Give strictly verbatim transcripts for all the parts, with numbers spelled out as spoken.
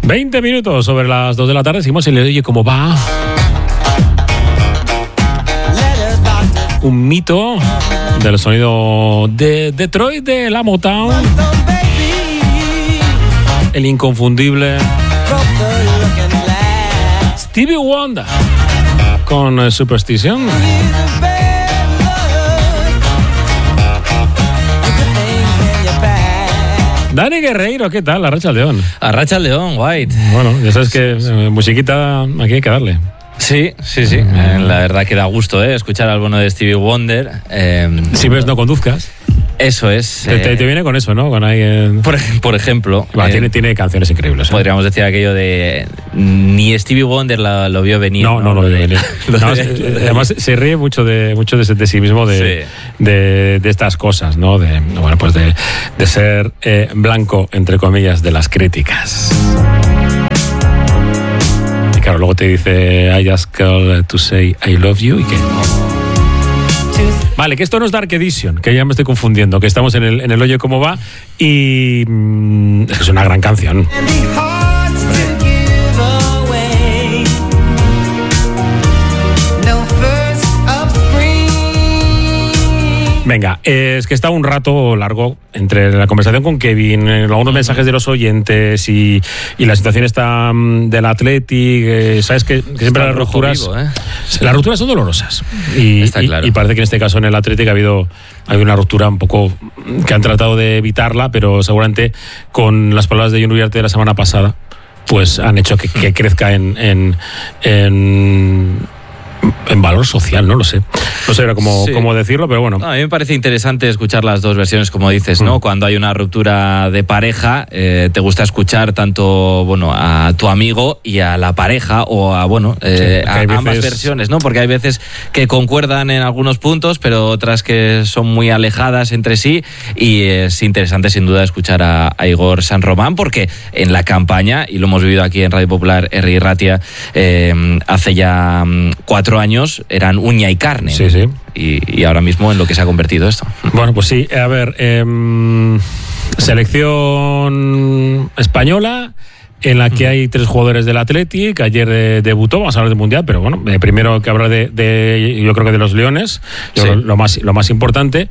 veinte minutos sobre las dos de la tarde, seguimos en el Oye Cómo Va. Un mito del sonido de Detroit, de la Motown. El inconfundible Stevie Wonder con Superstition. Dani Guerreiro, ¿qué tal? Arracha al León. Arracha al León, White. Bueno, ya sabes que eh, musiquita aquí hay que darle. Sí, sí, sí. Eh, la verdad que da gusto, ¿eh? Escuchar al bueno de Stevie Wonder. Eh, si ves, no conduzcas. Eso es. Te, te, te viene con eso, ¿no? Con ahí, eh... por, por ejemplo. Va, eh, tiene, tiene canciones increíbles. ¿eh? Podríamos decir aquello de. Ni Stevie Wonder la, lo vio venir. No, no, no lo vio venir. No, de, además, se ríe mucho de, mucho de, de sí mismo, de, sí. de, de estas cosas, ¿no? De, bueno, pues de, de ser eh, blanco, entre comillas, de las críticas. Y claro, luego te dice, I just call to say I love you, y que. Vale, que esto no es Dark Edition, que ya me estoy confundiendo, que estamos en el, en el Oye Cómo Va y mmm, es una gran canción. Venga, es que está un rato largo entre la conversación con Kevin, algunos mensajes de los oyentes y, y la situación está del Athletic. Eh, sabes que, que siempre las rupturas, vivo, ¿eh? Las rupturas son dolorosas y, está claro. y, y parece que en este caso en el Athletic ha habido, ha habido una ruptura un poco que han tratado de evitarla, pero seguramente con las palabras de Jon Uriarte de la semana pasada, pues han hecho que, que crezca en, en, en en valor social, no lo sé. No sé cómo, sí. cómo decirlo, pero bueno. No, a mí me parece interesante escuchar las dos versiones, como dices, ¿no? Mm. Cuando hay una ruptura de pareja, eh, te gusta escuchar tanto, bueno, a tu amigo y a la pareja, o a, bueno, eh, sí, a veces... ambas versiones, ¿no? Porque hay veces que concuerdan en algunos puntos, pero otras que son muy alejadas entre sí, y es interesante sin duda escuchar a, a Igor San Román, porque en la campaña, y lo hemos vivido aquí en Radio Popular, Herri Ratia, eh, hace ya cuatro años, eran uña y carne. Sí, sí. Y, y ahora mismo en lo que se ha convertido esto. Bueno, pues sí, a ver, eh, selección española en la que hay tres jugadores del Athletic. Ayer eh, debutó, vamos a hablar del Mundial, pero bueno, eh, primero que hablar de, de, yo creo que de los Leones, yo sí. creo, lo más, lo más importante.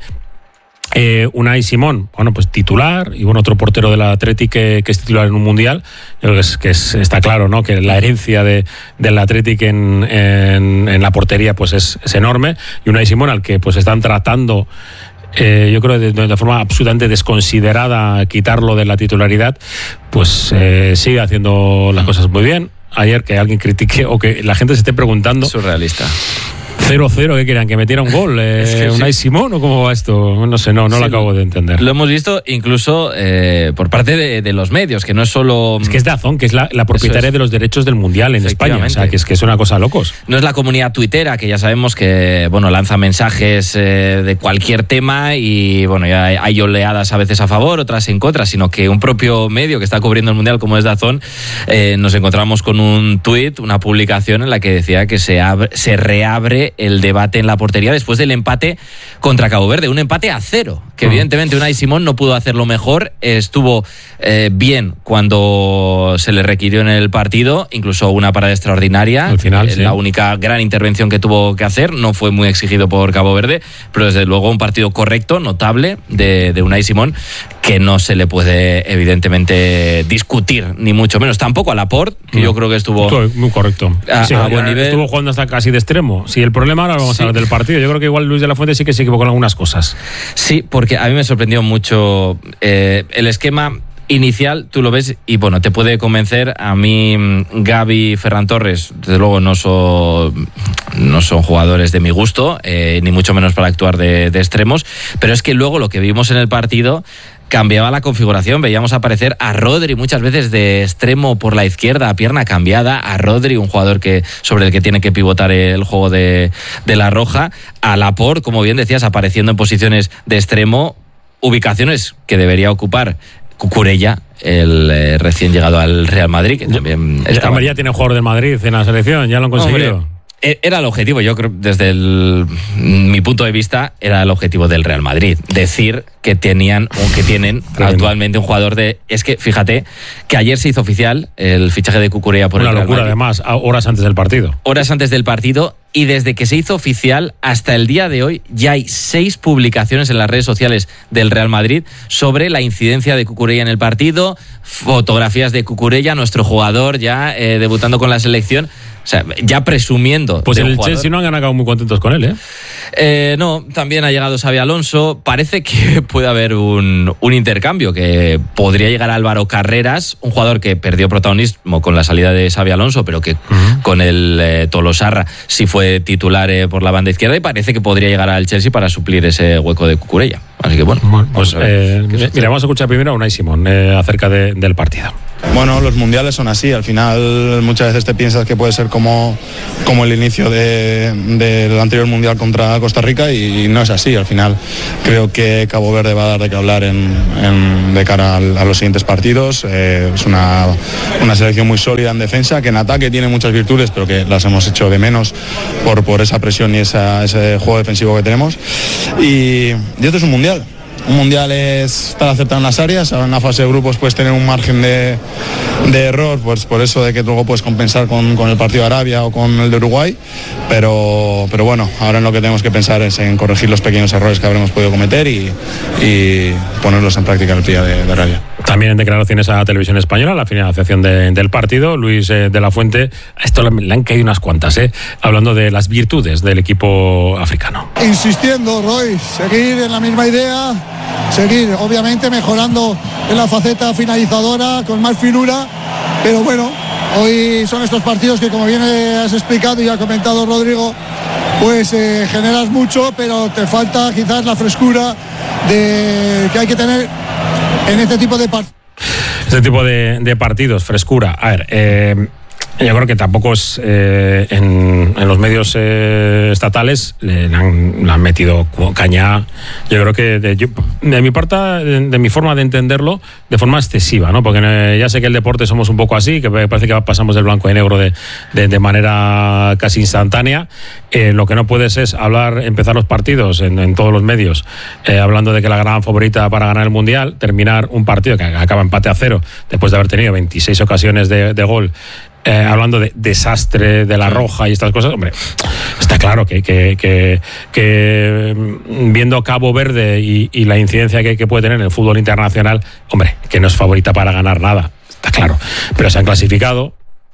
Eh, Unai Simón, bueno, pues titular, y bueno, otro portero del Athletic que, que es titular en un Mundial. Yo creo que, es, que es, está claro, ¿no? Que la herencia de, del Athletic en, en, en la portería pues es, es enorme. Y Unai Simón, al que pues están tratando, eh, yo creo de, de forma absolutamente desconsiderada, quitarlo de la titularidad, pues eh, sigue haciendo las cosas muy bien. Ayer que alguien critique o que la gente se esté preguntando. Surrealista. cero cero, ¿qué querían? ¿Que metiera un gol? Eh, es que ¿Unai sí. Simón o cómo va esto? No sé, no, no sí, lo acabo de entender. Lo hemos visto incluso eh, por parte de, de los medios, que no es solo... Es que es de Dazón, que es la, la propietaria es. de los derechos del Mundial en España. O sea, que es, que es una cosa locos. No es la comunidad tuitera, que ya sabemos que, bueno, lanza mensajes eh, de cualquier tema y, bueno, ya hay, hay oleadas a veces a favor, otras en contra, sino que un propio medio que está cubriendo el Mundial, como es Dazón, eh, nos encontramos con un tuit, una publicación en la que decía que se, abre, se reabre el debate en la portería después del empate contra Cabo Verde, un empate a cero, que uh-huh. evidentemente Unai Simón no pudo hacerlo mejor, estuvo eh, bien cuando se le requirió en el partido, incluso una parada extraordinaria, al final, eh, sí. la única gran intervención que tuvo que hacer, no fue muy exigido por Cabo Verde, pero desde luego un partido correcto, notable de, de Unai Simón, que no se le puede evidentemente discutir, ni mucho menos, tampoco a Laporte, que no. yo creo que estuvo... Estuvo muy correcto. A, sí, a buen nivel. Estuvo jugando hasta casi de extremo. Si el problema ahora vamos sí. a hablar del partido, yo creo que igual Luis de la Fuente sí que se equivocó en algunas cosas. Sí, porque a mí me sorprendió mucho eh, el esquema inicial, tú lo ves y bueno, te puede convencer. A mí Gavi y Ferran Torres, desde luego no son, no son jugadores de mi gusto, eh, ni mucho menos para actuar de, de extremos, pero es que luego lo que vimos en el partido cambiaba la configuración, veíamos aparecer a Rodri muchas veces de extremo por la izquierda, a pierna cambiada, a Rodri, un jugador que sobre el que tiene que pivotar el juego de, de la Roja, a Laporte, como bien decías, apareciendo en posiciones de extremo, ubicaciones que debería ocupar Cucurella, el eh, recién llegado al Real Madrid, que también estaba... ya tiene jugador del Madrid en la selección, ya lo han conseguido. Hombre, era el objetivo, yo creo, desde el, mi punto de vista, era el objetivo del Real Madrid. Decir que tenían o que tienen actualmente un jugador de... Es que, fíjate, que ayer se hizo oficial el fichaje de Cucurella por Una el Real locura, Madrid. además, horas antes del partido. Horas antes del partido, y desde que se hizo oficial hasta el día de hoy ya hay seis publicaciones en las redes sociales del Real Madrid sobre la incidencia de Cucurella en el partido, fotografías de Cucurella, nuestro jugador ya eh, debutando con la selección. O sea, ya presumiendo. Pues en el jugador. Chelsea no han acabado muy contentos con él, ¿eh? Eh, no, también ha llegado Xabi Alonso. Parece que puede haber un, un intercambio, que podría llegar Álvaro Carreras, un jugador que perdió protagonismo con la salida de Xabi Alonso, pero que uh-huh. con el eh, Tolosarra sí fue titular eh, por la banda izquierda, y parece que podría llegar al Chelsea para suplir ese hueco de Cucurella. Así que bueno, bueno pues a eh, mira, vamos a escuchar primero a Unai Simón eh, acerca de, del partido. Bueno, los mundiales son así, al final muchas veces te piensas que puede ser como, como el inicio de, del anterior mundial contra Costa Rica, y no es así. Al final creo que Cabo Verde va a dar de qué hablar en, en, de cara al, a los siguientes partidos. Eh, es una, una selección muy sólida en defensa, que en ataque tiene muchas virtudes, pero que las hemos hecho de menos por, por esa presión y esa, ese juego defensivo que tenemos. Y, y esto es un mundial. Un mundial es estar acertado en las áreas. Ahora en la fase de grupos puedes tener un margen de, de error, pues por eso de que luego puedes compensar con, con el partido de Arabia o con el de Uruguay, pero, pero bueno, ahora en lo que tenemos que pensar es en corregir los pequeños errores que habremos podido cometer y, y ponerlos en práctica el día de, de Arabia. También en declaraciones a Televisión Española, la finalización de, del partido, Luis eh, de la Fuente, a esto le, le han caído unas cuantas, eh, hablando de las virtudes del equipo africano. Insistiendo, Roy, seguir en la misma idea, seguir obviamente mejorando en la faceta finalizadora con más finura, pero bueno, hoy son estos partidos que, como bien has explicado y ha comentado Rodrigo, pues eh, generas mucho, pero te falta quizás la frescura de, que hay que tener en este tipo de partidos. Este tipo de, de partidos, frescura. A ver, eh, yo creo que tampoco es eh, en, en los medios eh, estatales le, le, han, le han metido caña. Yo creo que de, yo, de mi parte, de, de mi forma de entenderlo, de forma excesiva, ¿no? Porque eh, ya sé que el deporte somos un poco así, que parece que pasamos del blanco y negro de, de, de manera casi instantánea. Eh, lo que no puedes es hablar, empezar los partidos en, en todos los medios, eh, hablando de que la gran favorita para ganar el Mundial, terminar un partido que acaba empate a cero después de haber tenido veintiséis ocasiones de, de gol. Eh, hablando de desastre de la Roja y estas cosas, hombre, está claro que, que, que, que viendo Cabo Verde y, y la incidencia que, que puede tener en el fútbol internacional, hombre, que no es favorita para ganar nada, está claro, pero se han clasificado.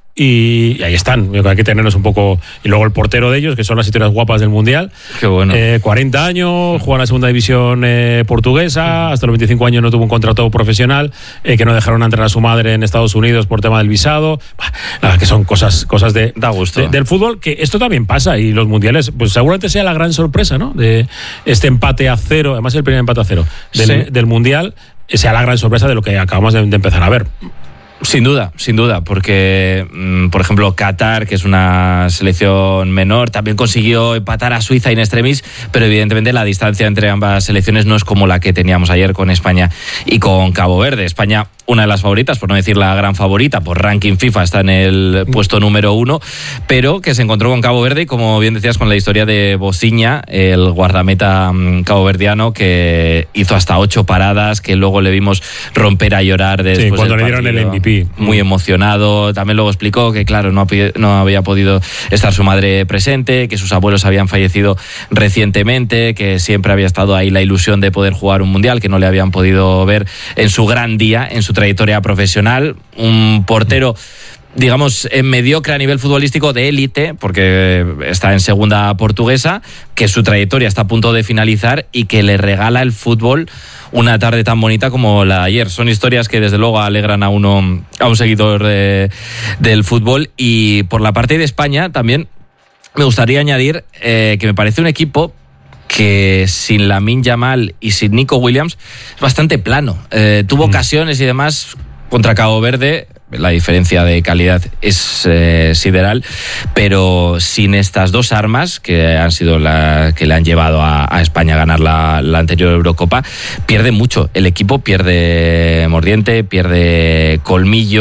Y, y ahí están, yo creo que hay que tenerlos un poco. Y luego el portero de ellos, que son las historias guapas del Mundial. Qué bueno. Eh, cuarenta años, juega en la segunda división eh, portuguesa, hasta los veinticinco años no tuvo un contrato profesional, eh, que no dejaron entrar a su madre en Estados Unidos por tema del visado. Bah, nada, que son cosas, cosas de, da gusto. De, del fútbol, que esto también pasa. Y los mundiales, pues seguramente sea la gran sorpresa, ¿no? De este empate a cero, además el primer empate a cero del, sí. del Mundial, sea la gran sorpresa de lo que acabamos de, de empezar a ver. Sin duda, sin duda, porque, por ejemplo, Qatar, que es una selección menor, también consiguió empatar a Suiza in extremis, pero evidentemente la distancia entre ambas selecciones no es como la que teníamos ayer con España y con Cabo Verde. España, una de las favoritas, por no decir la gran favorita, por ranking FIFA está en el puesto número uno, pero que se encontró con Cabo Verde y, como bien decías, con la historia de Bociña, el guardameta caboverdiano, que hizo hasta ocho paradas, que luego le vimos romper a llorar después sí, cuando del le dieron partido. el M V P. Muy emocionado. También luego explicó que, claro, no, no había podido estar su madre presente, que sus abuelos habían fallecido recientemente, que siempre había estado ahí la ilusión de poder jugar un mundial, que no le habían podido ver en su gran día, en su trayectoria profesional. Un portero, digamos, mediocre a nivel futbolístico, de élite, porque está en segunda portuguesa, que su trayectoria está a punto de finalizar y que le regala el fútbol una tarde tan bonita como la de ayer. Son historias que desde luego alegran a uno, a un seguidor de, del fútbol. Y por la parte de España también me gustaría añadir eh, que me parece un equipo que sin Lamine Yamal y sin Nico Williams es bastante plano. Eh, tuvo mm. ocasiones y demás contra Cabo Verde. La diferencia de calidad es eh, sideral, pero sin estas dos armas que han sido las que le han llevado a, a España a ganar la, la anterior Eurocopa, pierde mucho. El equipo pierde mordiente, pierde colmillo.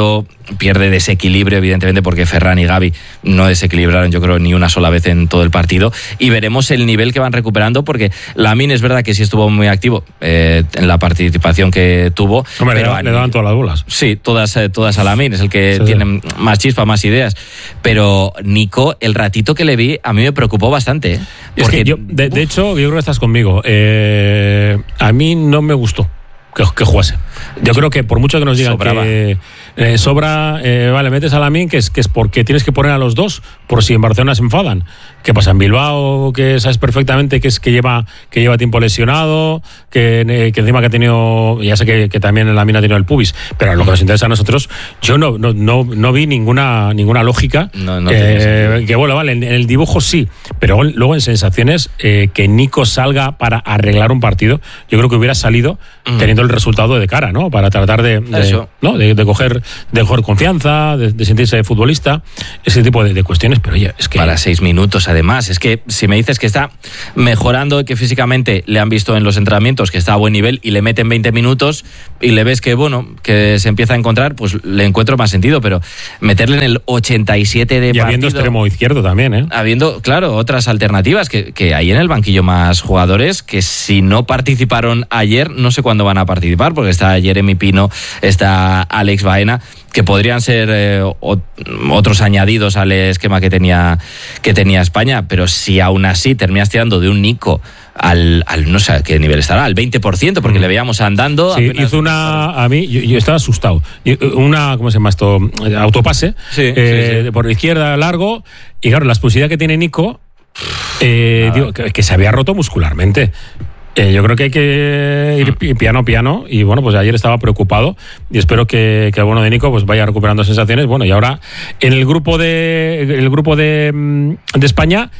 pierde desequilibrio, evidentemente, porque Ferran y Gavi no desequilibraron, yo creo, ni una sola vez en todo el partido. Y veremos el nivel que van recuperando, porque Lamine es verdad que sí estuvo muy activo eh, en la participación que tuvo. Hombre, pero le, le daban todas las bolas. Sí, todas, eh, todas a Lamine, es el que sí, tiene sí. más chispa, más ideas. Pero Nico, el ratito que le vi, a mí me preocupó bastante. ¿eh? Es Porque, que yo, de, de hecho, yo creo que estás conmigo. Eh, a mí no me gustó que, que jugase. Yo creo que por mucho que nos digan Sobraba. que eh, sobra, eh, vale, metes a Lamine, que es, que es porque tienes que poner a los dos, por si en Barcelona se enfadan. ¿Qué pasa en Bilbao? Que sabes perfectamente que es que lleva que lleva tiempo lesionado, que, que encima que ha tenido, ya sé que, que también Lamine ha tenido el pubis, pero lo que nos interesa a nosotros, yo no no no, no vi ninguna ninguna lógica. No, no eh, que bueno, vale, en, en el dibujo sí, pero luego en sensaciones eh, que Nico salga para arreglar un partido, yo creo que hubiera salido mm. teniendo el resultado de cara, ¿no? Para tratar de, de, ¿no? de, de coger de coger confianza, de, de sentirse futbolista, ese tipo de, de cuestiones, pero oye, es que para seis minutos además, es que si me dices que está mejorando, que físicamente le han visto en los entrenamientos que está a buen nivel y le meten veinte minutos y le ves que bueno, que se empieza a encontrar, pues le encuentro más sentido, pero meterle en el ochenta y siete de y partido, habiendo extremo izquierdo también, ¿eh? Habiendo, claro, otras alternativas, que, que hay en el banquillo más jugadores que si no participaron ayer, no sé cuándo van a participar, porque está Jeremy Pino, está Alex Baena, que podrían ser eh, otros añadidos al esquema que tenía, que tenía España, pero si aún así terminas tirando de un Nico al, al no sé a qué nivel estará, al veinte por ciento, porque mm. le veíamos andando. Sí, hizo una, a mí, yo, yo estaba asustado, una, ¿cómo se llama esto? Autopase, sí, eh, sí, sí. por la izquierda, largo, y claro, la expulsividad que tiene Nico, eh, digo, que, que se había roto muscularmente. Eh, yo creo que hay que ir piano piano y bueno, pues ayer estaba preocupado y espero que, que el bueno de Nico pues vaya recuperando sensaciones. Bueno, y ahora en el grupo de el grupo de, de España,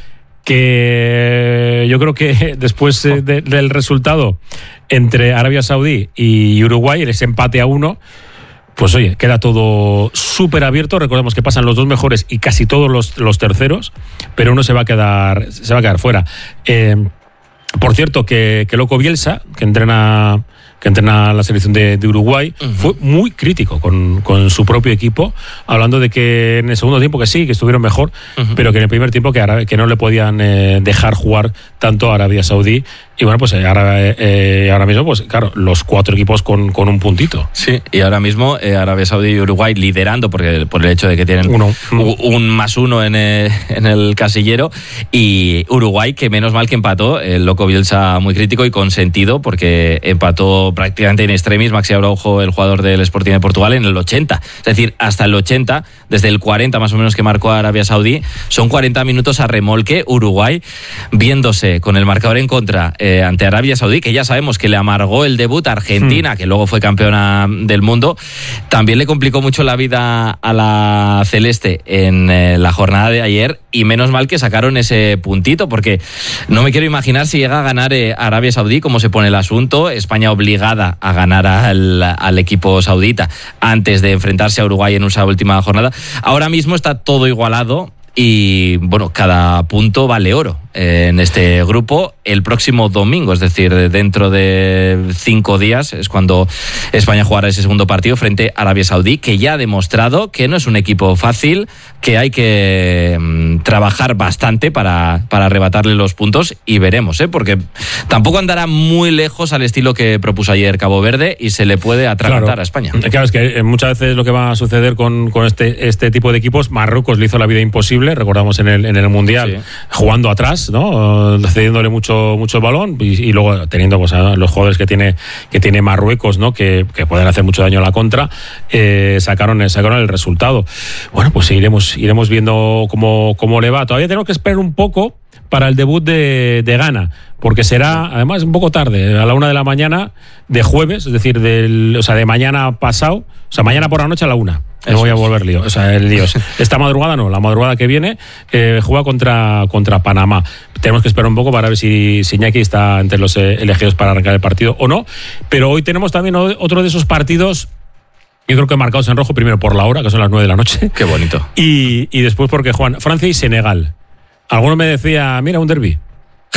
que yo creo que después de, del resultado entre Arabia Saudí y Uruguay, ese empate a uno, pues oye, queda todo súper abierto. Recordemos que pasan los dos mejores y casi todos los, los terceros, pero uno se va a quedar se va a quedar fuera. Eh, Por cierto, que, que Loco Bielsa, que entrena, que entrena la selección de, de Uruguay, uh-huh. fue muy crítico con, con su propio equipo, hablando de que en el segundo tiempo que sí, que estuvieron mejor, uh-huh. pero que en el primer tiempo que, Arabia, que no le podían eh, dejar jugar tanto a Arabia Saudí. Y bueno, pues ahora, eh, ahora mismo, pues claro, los cuatro equipos con, con un puntito. Sí, y ahora mismo eh, Arabia Saudí y Uruguay liderando porque, por el hecho de que tienen uno. un, un más uno en el, en el casillero. Y Uruguay, que menos mal que empató, el Loco Bielsa muy crítico y con sentido, porque empató prácticamente en extremis Maxi Araujo, el jugador del Sporting de Portugal, en el ochenta. Es decir, hasta el ochenta, desde el cuarenta más o menos que marcó Arabia Saudí, son cuarenta minutos a remolque. Uruguay viéndose con el marcador en contra eh, ante Arabia Saudí, que ya sabemos que le amargó el debut a Argentina, hmm. que luego fue campeona del mundo. También le complicó mucho la vida a la celeste en eh, la jornada de ayer, y menos mal que sacaron ese puntito, porque no me quiero imaginar si llega a ganar eh, Arabia Saudí, cómo se pone el asunto. España obligada a ganar al, al equipo saudita antes de enfrentarse a Uruguay en esa última jornada. Ahora mismo está todo igualado y bueno, cada punto vale oro en este grupo. El próximo domingo, es decir, dentro de cinco días, es cuando España jugará ese segundo partido frente a Arabia Saudí, que ya ha demostrado que no es un equipo fácil, que hay que um, trabajar bastante para, para arrebatarle los puntos, y veremos, ¿eh? Porque tampoco andará muy lejos al estilo que propuso ayer Cabo Verde y se le puede atragantar claro. a España. Claro, es que muchas veces lo que va a suceder con, con este, este tipo de equipos, Marruecos le hizo la vida imposible, recordamos en el, en el Mundial, sí. jugando atrás, ¿no? Cediéndole mucho, mucho el balón y, y luego teniendo pues, a los jugadores que tiene, que tiene Marruecos, ¿no? Que, que pueden hacer mucho daño a la contra, eh, sacaron, sacaron el resultado. Bueno, pues iremos, iremos viendo cómo, cómo le va. Todavía tenemos que esperar un poco para el debut de, de Ghana, porque será, además, un poco tarde, a la una de la mañana de jueves, es decir, del, o sea, de mañana pasado, o sea, mañana por la noche a la una. Me voy a volver lío, o sea, el lío. Esta madrugada no, la madrugada que viene eh, juega contra, contra Panamá. Tenemos que esperar un poco para ver si, si Iñaki está entre los eh, elegidos para arrancar el partido o no. Pero hoy tenemos también otro de esos partidos, yo creo que marcados en rojo, primero por la hora, que son las nueve de la noche. Qué bonito. Y, y después porque juegan Francia y Senegal. Alguno me decía, mira, un derbi.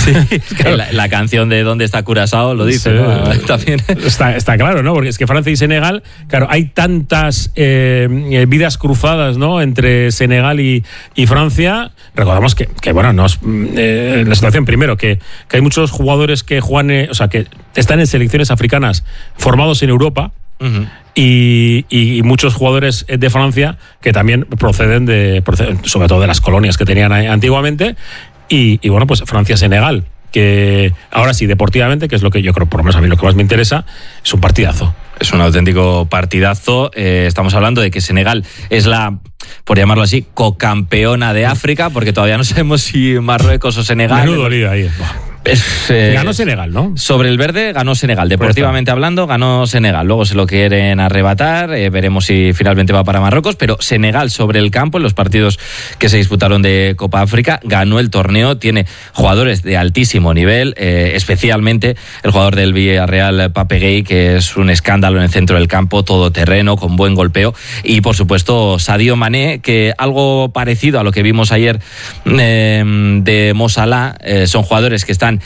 Sí, claro. la, la canción de ¿Dónde está Curazao? Lo dice, sí, ¿no? También. Está, está claro, ¿no? Porque es que Francia y Senegal, claro, hay tantas eh, vidas cruzadas, ¿no? Entre Senegal y, y Francia. Recordamos que, que bueno, nos, eh, la situación primero, que, que hay muchos jugadores que juegan, eh, o sea, que están en selecciones africanas formados en Europa. Uh-huh. Y, y muchos jugadores de Francia que también proceden de, proceden sobre todo de las colonias que tenían antiguamente. Y, y bueno, pues Francia-Senegal, que ahora sí, deportivamente, que es lo que yo creo, por lo menos a mí lo que más me interesa, es un partidazo. Es un auténtico partidazo. Eh, estamos hablando de que Senegal es la, por llamarlo así, cocampeona de África, porque todavía no sabemos si Marruecos o Senegal. Menudo lío ahí. Es, eh, ganó Senegal, ¿no? Sobre el verde ganó Senegal. Deportivamente hablando, ganó Senegal. Luego se lo quieren arrebatar. Eh, veremos si finalmente va para Marruecos. Pero Senegal sobre el campo, en los partidos que se disputaron de Copa África, ganó el torneo. Tiene jugadores de altísimo nivel, eh, especialmente el jugador del Villarreal, Pape Gueye, que es un escándalo en el centro del campo, todoterreno, con buen golpeo. Y por supuesto, Sadio Mané, que algo parecido a lo que vimos ayer eh, de Mo Salah, eh, son jugadores que están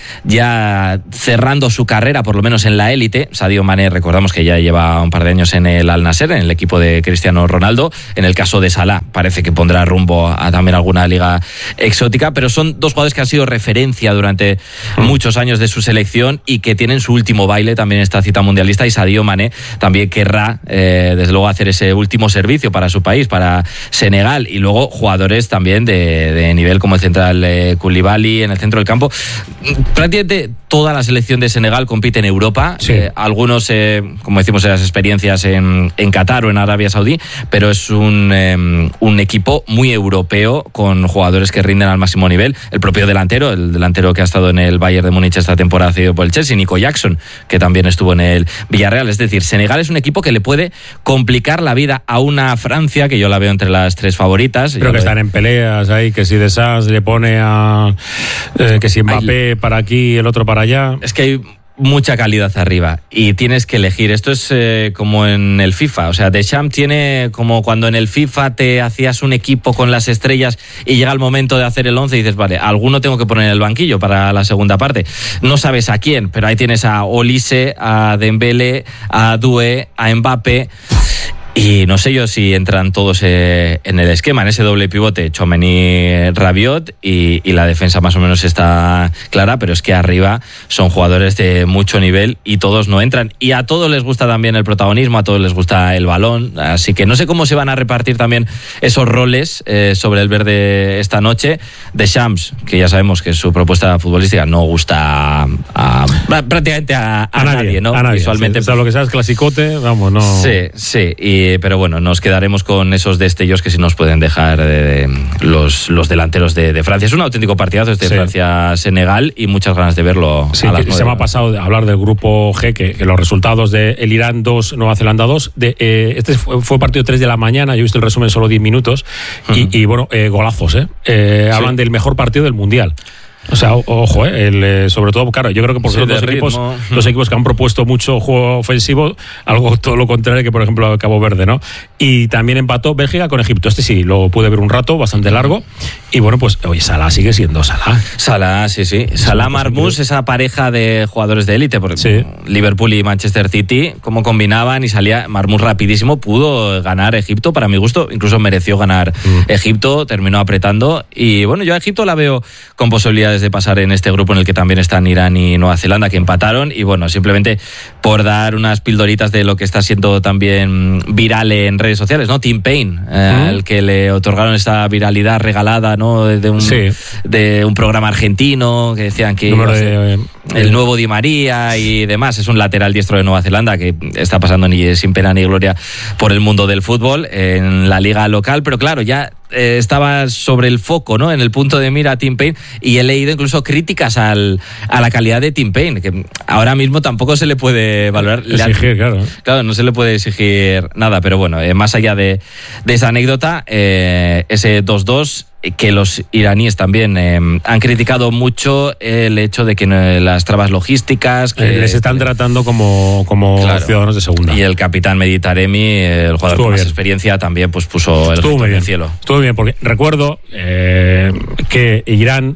ya cerrando su carrera, por lo menos en la élite. Sadio Mané, recordamos que ya lleva un par de años en el Al Nassr, en el equipo de Cristiano Ronaldo. En el caso de Salah, parece que pondrá rumbo a también alguna liga exótica, pero son dos jugadores que han sido referencia durante mm. muchos años de su selección y que tienen su último baile también en esta cita mundialista. Y Sadio Mané también querrá, eh, desde luego, hacer ese último servicio para su país, para Senegal. Y luego jugadores también de, de nivel como el central eh, Koulibaly en el centro del campo. Prácticamente toda la selección de Senegal compite en Europa. Sí. Eh, algunos, eh, como decimos, en las experiencias en, en Qatar o en Arabia Saudí, pero es un, eh, un equipo muy europeo con jugadores que rinden al máximo nivel. El propio delantero, el delantero que ha estado en el Bayern de Múnich esta temporada cedido por el Chelsea, Nico Jackson, que también estuvo en el Villarreal. Es decir, Senegal es un equipo que le puede complicar la vida a una Francia, que yo la veo entre las tres favoritas. Creo que están en peleas ahí, que si De Sass le pone a... Eh, que si Mbappé para aquí, el otro para allá. Es que hay mucha calidad arriba y tienes que elegir. Esto es eh, como en el FIFA. O sea, Deschamps tiene como cuando en el FIFA te hacías un equipo con las estrellas y llega el momento de hacer el once y dices, vale, alguno tengo que poner en el banquillo para la segunda parte. No sabes a quién, pero ahí tienes a Olise, a Dembélé, a Doué, a Mbappé. Y no sé yo si entran todos eh, en el esquema, en ese doble pivote, Tchouaméni, Rabiot, y, y la defensa más o menos está clara, pero es que arriba son jugadores de mucho nivel y todos no entran. Y a todos les gusta también el protagonismo, a todos les gusta el balón, así que no sé cómo se van a repartir también esos roles eh, sobre el verde esta noche. Deschamps, que ya sabemos que su propuesta futbolística no gusta a, a, prácticamente a, a, a nadie, nadie, ¿no? A nadie. Visualmente. Sí, o sea, lo que sea es clasicote, vamos, no... Sí, sí, y pero bueno, nos quedaremos con esos destellos que sí nos pueden dejar eh, los, los delanteros de, de Francia. Es un auténtico partidazo este sí. Francia-Senegal y muchas ganas de verlo. Sí, a las que se me ha pasado de hablar del grupo G, que, que los resultados de el Irán dos, Nueva Zelanda dos, de, eh, este fue, fue partido tres de la mañana, yo he visto el resumen solo diez minutos, uh-huh. y, y bueno, eh, golazos, ¿eh? eh sí. Hablan del mejor partido del Mundial. O sea, ojo, eh, el, eh, sobre todo, claro, yo creo que por sí, los dos equipos, los equipos que han propuesto mucho juego ofensivo, algo todo lo contrario que, por ejemplo, Cabo Verde, ¿no? Y también empató Bélgica con Egipto. Este sí, lo pude ver un rato, bastante largo. Y bueno, pues, oye, Salah sigue siendo Salah. Salah, sí, sí. Salah Marmoush, esa pareja de jugadores de élite, porque sí. Liverpool y Manchester City, cómo combinaban y salía Marmoush rapidísimo, pudo ganar Egipto, para mi gusto, incluso mereció ganar mm. Egipto, terminó apretando. Y bueno, yo a Egipto la veo con posibilidades de pasar en este grupo en el que también están Irán y Nueva Zelanda, que empataron. Y bueno, simplemente por dar unas pildoritas de lo que está siendo también viral en redes sociales, ¿no? Tim Payne, eh, ¿Mm? al que le otorgaron esa viralidad regalada, ¿no? De un, sí. de un programa argentino que decían que Número de, el nuevo Di María y demás. Es un lateral diestro de Nueva Zelanda que está pasando ni sin pena ni gloria por el mundo del fútbol en la liga local, pero claro, ya Eh, estaba sobre el foco, ¿no? En el punto de mira a Tim Payne, y he leído incluso críticas al, a la calidad de Tim Payne, que ahora mismo tampoco se le puede valorar. Exigir, claro. Claro, no se le puede exigir nada, pero bueno, eh, más allá de, de esa anécdota, eh, ese dos dos, que los iraníes también eh, han criticado mucho el hecho de que eh, las trabas logísticas que les están tratando como, como claro. ciudadanos de segunda. Y el capitán Mehdi Taremi, el jugador Estuvo con más bien. experiencia, también pues puso el Estuvo grito en el cielo. Estuvo bien, porque recuerdo eh, que Irán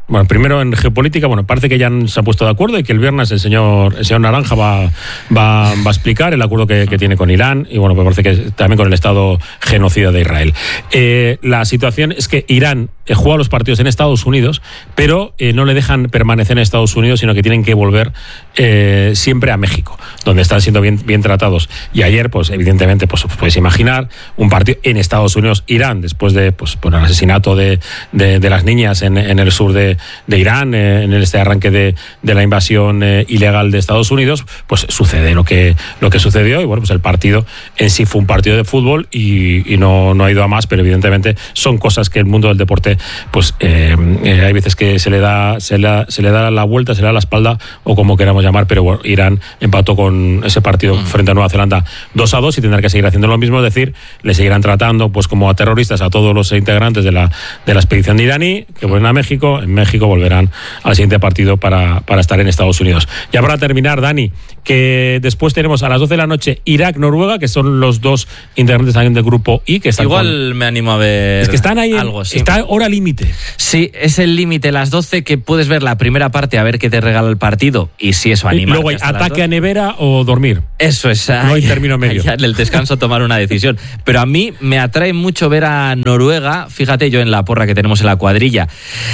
Bueno, primero en geopolítica, bueno, parece que ya se han puesto de acuerdo y que el viernes el señor, el señor Naranja va, va, va a explicar el acuerdo que, que tiene con Irán y, bueno, me parece que también con el Estado genocida de Israel. Eh, la situación es que Irán eh, juega los partidos en Estados Unidos, pero eh, no le dejan permanecer en Estados Unidos, sino que tienen que volver eh, siempre a México, donde están siendo bien, bien tratados. Y ayer, pues evidentemente, pues podéis imaginar un partido en Estados Unidos, Irán, después de pues, por el asesinato de, de, de las niñas en, en el sur de de Irán, eh, en este arranque de, de la invasión eh, ilegal de Estados Unidos, pues sucede lo que, lo que sucedió y bueno, pues el partido en sí fue un partido de fútbol y, y no, no ha ido a más, pero evidentemente son cosas que el mundo del deporte, pues eh, eh, hay veces que se le da se le, se le da la vuelta, se le da la espalda o como queramos llamar, pero bueno, Irán empató con ese partido mm. frente a Nueva Zelanda dos a dos y tendrá que seguir haciendo lo mismo, es decir, le seguirán tratando pues como a terroristas a todos los integrantes de la, de la expedición de iraní, que vuelven a México, en México México volverán al siguiente partido para, para estar en Estados Unidos. Ya para terminar, Dani, que después tenemos a las doce de la noche Irak-Noruega, que son los dos integrantes también del grupo I, que están igual con... me animo a ver. Es que están ahí, algo, sí. Está hora límite. Sí, es el límite, las doce, que puedes ver la primera parte a ver qué te regala el partido y si eso anima. Luego hay ataque a nevera o dormir. Eso es. No hay término medio. Ya en el descanso tomar una decisión. Pero a mí me atrae mucho ver a Noruega. Fíjate, yo en la porra que tenemos en la cuadrilla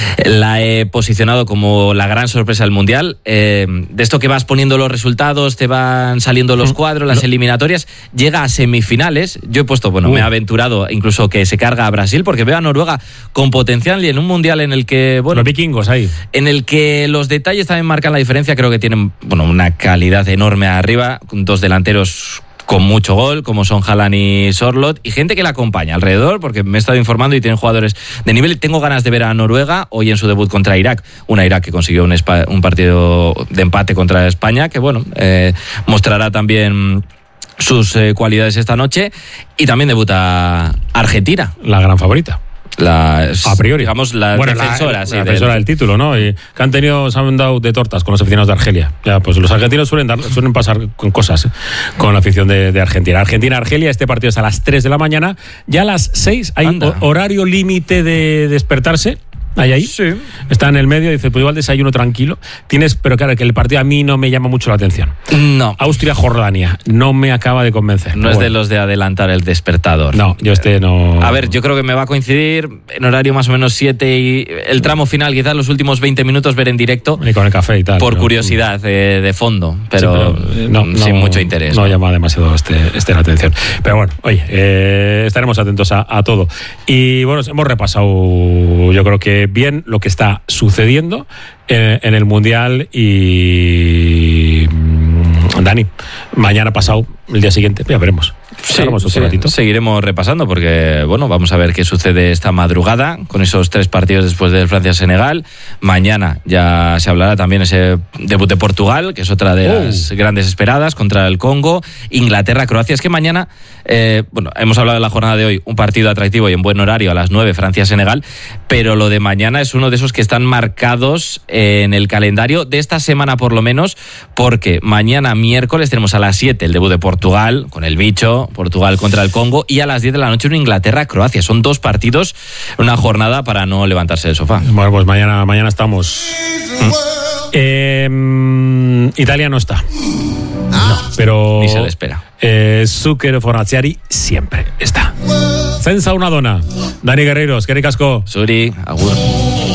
la he posicionado como la gran sorpresa del Mundial. Eh, de esto que vas poniendo los resultados, te van saliendo los cuadros, las eliminatorias, llega a semifinales. Yo he puesto, bueno, uh. me he aventurado incluso que se carga a Brasil, porque veo a Noruega con potencial y en un Mundial en el que, bueno, los vikingos ahí. En el que los detalles también marcan la diferencia. Creo que tienen, bueno, una calidad enorme arriba, dos delanteros con mucho gol, como son Haaland y Sorloth, y gente que la acompaña alrededor, porque me he estado informando y tienen jugadores de nivel. Tengo ganas de ver a Noruega hoy en su debut contra Irak, una Irak que consiguió un, espa- un partido de empate contra España, que bueno, eh, mostrará también sus eh, cualidades esta noche, y también debuta Argentina. La gran favorita. La, a priori, digamos, la bueno, defensora, la, sí, la defensora del... del título, ¿no? Y que han tenido, se han dado de tortas con los aficionados de Argelia. Ya, pues los argentinos suelen dar, suelen pasar con cosas, ¿eh? Con la afición de, de Argentina. Argentina-Argelia, este partido es a las tres de la mañana. Ya a las seis hay Anda. horario límite de despertarse. Ahí, ahí. Sí. Está en el medio, dice, pues igual desayuno tranquilo. Tienes, pero claro, que el partido a mí no me llama mucho la atención. No. Austria-Jordania, no me acaba de convencer. No es bueno. de los de adelantar el despertador. No, yo este no. A ver, yo creo que me va a coincidir en horario más o menos siete y el tramo final, quizás los últimos veinte minutos ver en directo. Y con el café y tal. Por ¿no? curiosidad de, de fondo, pero, sí, pero no, sin no, mucho interés. No, no llama demasiado este, este la atención. Pero bueno, oye, eh, estaremos atentos a, a todo. Y bueno, hemos repasado, yo creo que bien lo que está sucediendo en, en el Mundial y Dani, mañana pasado, el día siguiente, ya veremos. Sí, sí, seguiremos repasando porque, bueno, vamos a ver qué sucede esta madrugada con esos tres partidos después del Francia-Senegal. Mañana ya se hablará también ese debut de Portugal, que es otra de oh. las grandes esperadas, contra el Congo. Inglaterra-Croacia. Es que mañana, eh, bueno, hemos hablado de la jornada de hoy, un partido atractivo y en buen horario a las nueve, Francia-Senegal, pero lo de mañana es uno de esos que están marcados en el calendario de esta semana por lo menos, porque mañana miércoles tenemos a las siete el debut de Portugal con el bicho, Portugal contra el Congo, y a las diez de la noche una Inglaterra-Croacia. Son dos partidos, una jornada para no levantarse del sofá. Bueno, pues mañana, mañana estamos. ¿Mm? Eh, Italia no está. No, pero ni se le espera. Eh, Zucchero Fornaciari siempre está. Senza una dona. Dani Guerreiros, que ricasco. Suri, agur.